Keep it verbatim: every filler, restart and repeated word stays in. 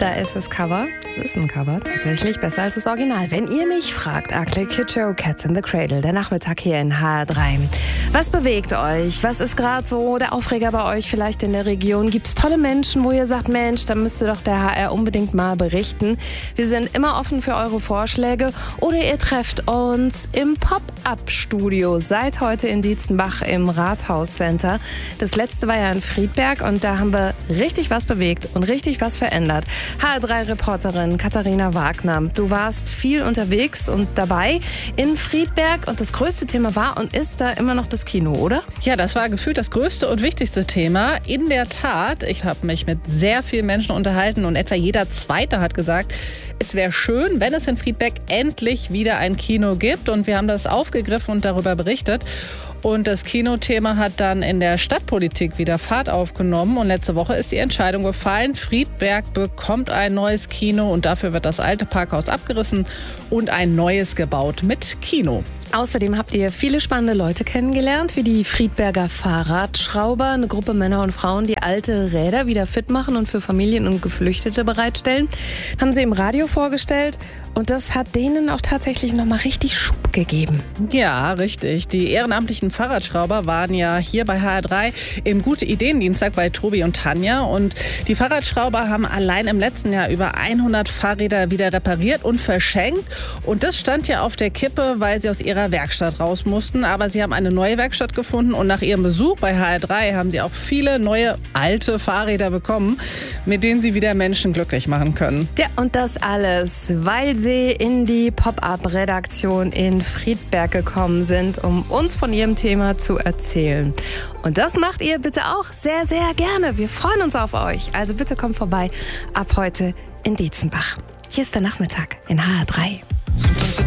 Da ist das Cover. Das ist ein Cover, tatsächlich besser als das Original. Wenn ihr mich fragt, Ugly Kid Joe, Cats in the Cradle, der Nachmittag hier in H R drei. Was bewegt euch? Was ist gerade so der Aufreger bei euch vielleicht in der Region? Gibt es tolle Menschen, wo ihr sagt, Mensch, da müsste doch der H R unbedingt mal berichten? Wir sind immer offen für eure Vorschläge. Oder ihr trefft uns im Pop-Up-Studio. Seit heute in Dietzenbach im Rathaus-Center. Das letzte war ja in Friedberg und da haben wir richtig was bewegt und richtig was verändert. H R drei-Reporterin Katharina Wagner, du warst viel unterwegs und dabei in Friedberg und das größte Thema war und ist da immer noch das Kino, oder? Ja, das war gefühlt das größte und wichtigste Thema. In der Tat, ich habe mich mit sehr vielen Menschen unterhalten und etwa jeder Zweite hat gesagt, es wäre schön, wenn es in Friedberg endlich wieder ein Kino gibt, und wir haben das aufgegriffen und darüber berichtet. Und das Kinothema hat dann in der Stadtpolitik wieder Fahrt aufgenommen. Und letzte Woche ist die Entscheidung gefallen. Friedberg bekommt ein neues Kino und dafür wird das alte Parkhaus abgerissen und ein neues gebaut mit Kino. Außerdem habt ihr viele spannende Leute kennengelernt, wie die Friedberger Fahrradschrauber, eine Gruppe Männer und Frauen, die alte Räder wieder fit machen und für Familien und Geflüchtete bereitstellen. Haben sie im Radio vorgestellt und das hat denen auch tatsächlich nochmal richtig Schub gegeben. Ja, richtig. Die ehrenamtlichen Fahrradschrauber waren ja hier bei H R drei im Gute-Ideen-Dienstag bei Tobi und Tanja. Und die Fahrradschrauber haben allein im letzten Jahr über hundert Fahrräder wieder repariert und verschenkt. Und das stand ja auf der Kippe, weil sie aus ihrer Werkstatt raus mussten. Aber sie haben eine neue Werkstatt gefunden und nach ihrem Besuch bei H R drei haben sie auch viele neue alte Fahrräder bekommen, mit denen sie wieder Menschen glücklich machen können. Ja, und das alles, weil sie in die Pop-Up-Redaktion in Friedberg gekommen sind, um uns von ihrem Thema zu erzählen. Und das macht ihr bitte auch sehr, sehr gerne. Wir freuen uns auf euch. Also bitte kommt vorbei ab heute in Dietzenbach. Hier ist der Nachmittag in H R drei.